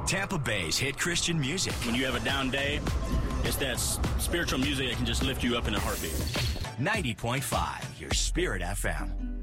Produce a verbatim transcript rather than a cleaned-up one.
Tampa Bay's hit Christian music. When you have a down day, it's that s- spiritual music that can just lift you up in a heartbeat. ninety point five, your Spirit F M.